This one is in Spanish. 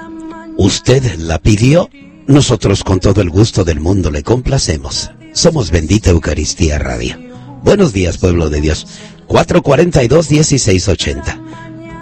Usted la pidió, nosotros con todo el gusto del mundo le complacemos. Somos Bendita Eucaristía Radio. Buenos días, pueblo de Dios. 442-1680.